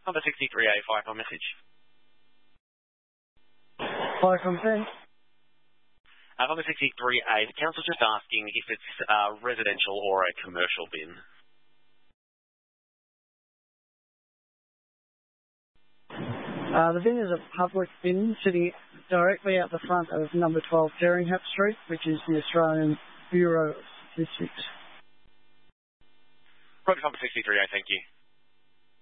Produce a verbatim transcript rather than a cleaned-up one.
Number sixty-three A, fire on message. Fire from Ben. Uh, number sixty-three A, the council's just asking if it's uh, residential or a commercial bin. Uh, the bin is a public bin sitting directly out the front of number twelve Derringham Street, which is the Australian Bureau of Statistics. Project number sixty-three A, thank you.